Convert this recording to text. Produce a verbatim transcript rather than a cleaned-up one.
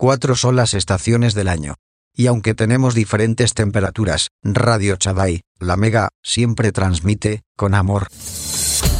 Cuatro son las estaciones del año. Y aunque tenemos diferentes temperaturas, Radio Chaday, la Mega, siempre transmite, con amor.